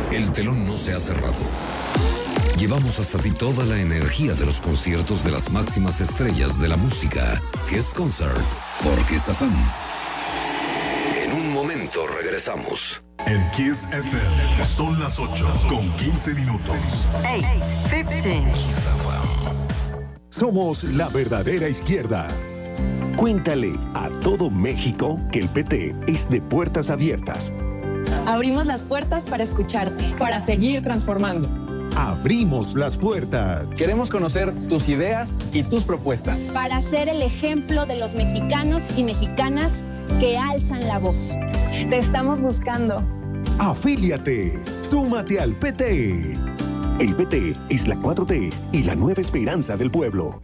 El telón no se ha cerrado. Llevamos hasta ti toda la energía de los conciertos de las máximas estrellas de la música. Kiss Concert por Kiss FM. En un momento regresamos. En Kiss FM son las 8:15. 8:15. Somos la verdadera izquierda. Cuéntale a todo México que el PT es de puertas abiertas. Abrimos las puertas para escucharte, para seguir transformando. Abrimos las puertas. Queremos conocer tus ideas y tus propuestas. Para ser el ejemplo de los mexicanos y mexicanas que alzan la voz. Te estamos buscando. Afíliate. Súmate al PT. El PT es la 4T y la nueva esperanza del pueblo.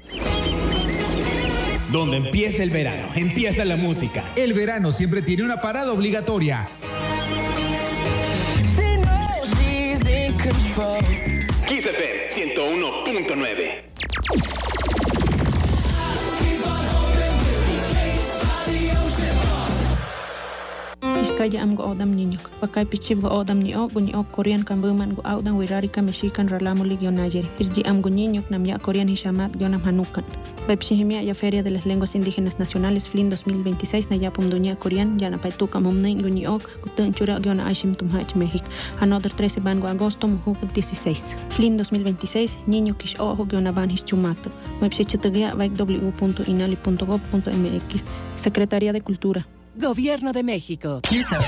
Donde empieza el verano, empieza la música. El verano siempre tiene una parada obligatoria. Kiss FM 101.9. Iskaya am go odam niño. Pakai pichib go odam ni ok Korean kambuman go odam wirari kameshikan ralamo ligio Nayeri. Irji am go niño nam ya Korean hishamat gionam hanukan. Pepshihimia ya Feria de las Lenguas Indígenas Nacionales FLIN 2026 na yapum dunia Korean ya na paituka momnei go ni ok gutun chura giona ashim tumhach México. Another 13 ban go agosto muhuk 16. FLIN 2026 niño kish ojo giona ban hischumato. Pepshichitugia w.inali.gov.mx. Secretaría de Cultura. Gobierno de México.